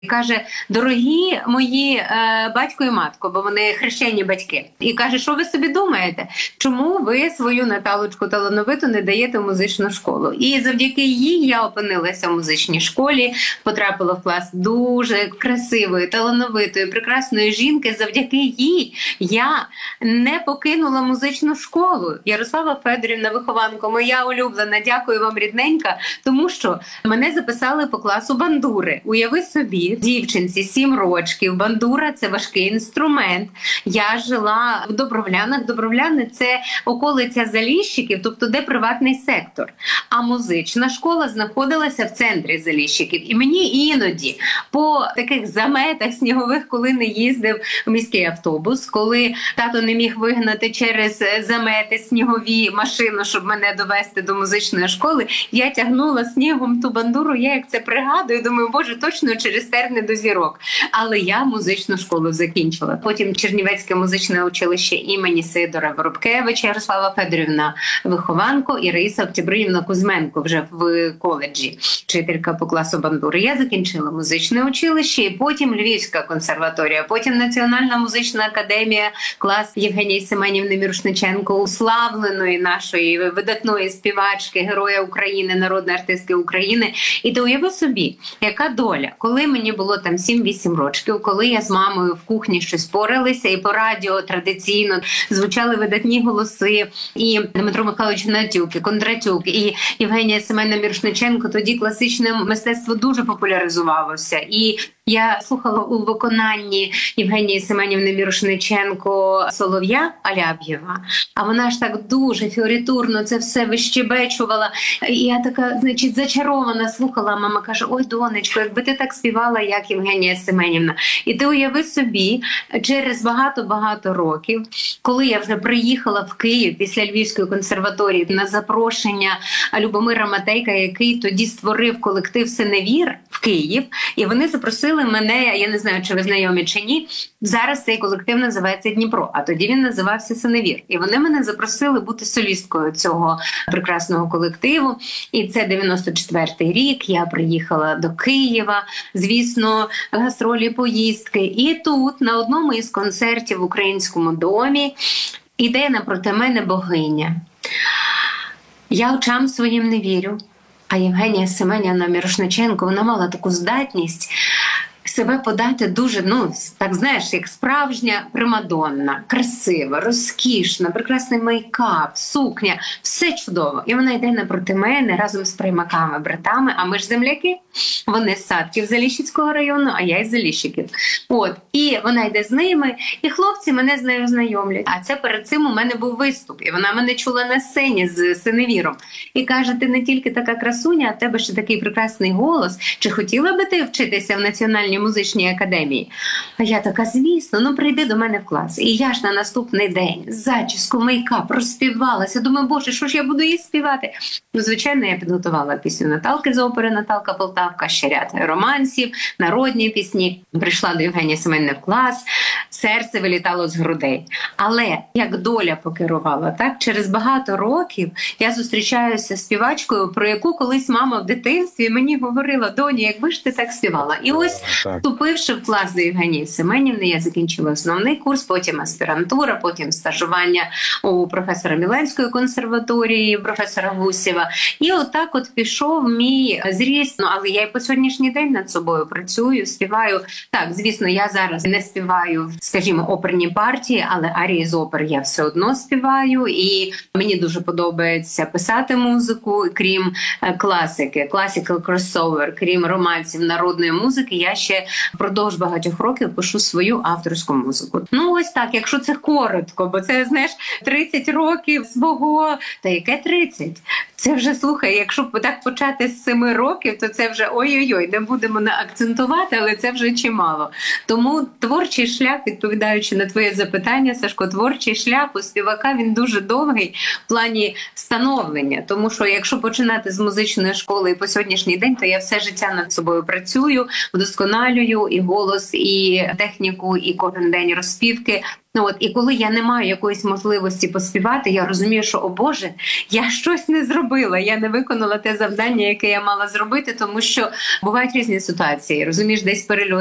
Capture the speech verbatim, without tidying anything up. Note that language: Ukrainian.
І каже: дорогі мої е, батько і матко, бо вони хрещені батьки. І каже: що ви собі думаєте? Чому ви свою Наталочку талановиту не даєте в музичну школу? І завдяки їй я опинилася в музичній школі, потрапила в клас дуже красивої, талановитої, прекрасної жінки. Завдяки їй я не покинула музичну школу. Ярослава Федорівна, вихованка, моя улюблена, дякую вам, рідненька, тому що мене записали по класу бандури. Уяви собі, дівчинці сім років, бандура – це важкий інструмент. Я жила в Добровлянах. Добровляни – це околиця Заліщиків, тобто де приватний сектор. А музична школа знаходилася в центрі Заліщиків. І мені іноді по таких заметах снігових, коли не їздив міський автобус, коли тато не міг вигнати через замети снігові машину, щоб мене довести до музичної школи, я тягнула снігом ту бандуру, я як це пригадую, думаю, боже, точно через терни до зірок. Але я музичну школу закінчила. Потім Чернівецьке музичне училище імені Сидора Воробкевича, Ярослава Федорівна вихованко і Раїса Октябринівна Кузьменко вже в коледжі, вчителька по класу бандури. Я закінчила музичне училище, і потім Львівська консерваторія, потім Національна музична академія, клас Євгенії Семенівни Мірошниченко, уславленої нашої видатної співачки, героя України, народної артистки України. І ти уяви собі, яка доля. Коли мені було там сім-вісім років, коли я з мамою в кухні щось поралися, і по радіо традиційно звучали видатні голоси, і Дмитро Михайлович Натюк, і Кондратюк, і Євгенія Семенівна Мірошниченко, тоді класичне мистецтво дуже популяризувалося. І я слухала у виконанні Євгенії Семенівни Мірошниченко Солов'я Аляб'єва, а вона ж так дуже фіоритурно це все вищебечувала. І я така, значить, зачарована слухала. Мама каже: ой, донечко, якби ти так співала, як Євгенія Семенівна. І ти уяви собі, через багато-багато років, коли я вже приїхала в Київ після Львівської консерваторії на запрошення Любомира Матейка, який тоді створив колектив «Синевір» в Київ, і вони запросили мене, я не знаю, чи ви знайомі чи ні, зараз цей колектив називається «Дніпро», а тоді він називався «Синевір». І вони мене запросили бути солісткою цього прекрасного колективу. І це дев'яносто четвертий рік, я приїхала до Києва, звісно, гастролі, поїздки. І тут, на одному із концертів в Українському домі, іде напроти мене богиня. Я очам своїм не вірю. А Євгенія Семенівна Мірошниченко, вона мала таку здатність себе подати дуже, ну, так знаєш, як справжня примадонна, красива, розкішна, прекрасний мейкап, сукня, все чудово. І вона йде напроти мене разом з приймаками, братами, а ми ж земляки. Вони з Садків Заліщицького району, а я із Заліщиків. От. І вона йде з ними, і хлопці мене з нею знайомлять. А це перед цим у мене був виступ, і вона мене чула на сцені з Синевіром. І каже: ти не тільки така красуня, а в тебе ще такий прекрасний голос. Чи хотіла би ти вчитися в Національній музичній академії? А я така: звісно, ну прийди до мене в клас. І я ж на наступний день зачіску, мейкап, розспівалася. Думаю, боже, що ж я буду їй співати? Ну, звичайно, я підготувала пісню Наталки з опери «Наталка Полтавка», ще ряд романсів, народні пісні. Прийшла до Євгенії Семенівни в клас, серце вилітало з грудей. Але як доля покерувала, так? Через багато років я зустрічаюся з співачкою, про яку колись мама в дитинстві мені говорила: доні, якби ж ти так співала. І ось, вступивши в клас до Євгенії Семенівни, я закінчила основний курс, потім аспірантура, потім стажування у професора Міленської консерваторії, професора Гусєва. І отак от пішов мій зріст. Ну, але я і по сьогоднішній день над собою працюю, співаю. Так, звісно, я зараз не співаю, скажімо, оперні партії, але арії з опер я все одно співаю. І мені дуже подобається писати музику, крім класики, classical crossover, крім романсів, народної музики, я ще впродовж багатьох років пишу свою авторську музику. Ну ось так, якщо це коротко, бо це, знаєш, тридцять років свого, та яке тридцять? Це вже, слухай, якщо так почати з семи років, то це вже ой-ой-ой, не будемо акцентувати, але це вже чимало. Тому творчий шлях, відповідаючи на твоє запитання, Сашко, творчий шлях у співака, він дуже довгий в плані становлення. Тому що якщо починати з музичної школи і по сьогоднішній день, то я все життя над собою працюю, вдосконалюю і голос, і техніку, і кожен день розспівки. Ну от і коли я не маю якоїсь можливості поспівати, я розумію, що о Боже, я щось не зробила, я не виконала те завдання, яке я мала зробити, тому що бувають різні ситуації. Розумієш, десь перельот.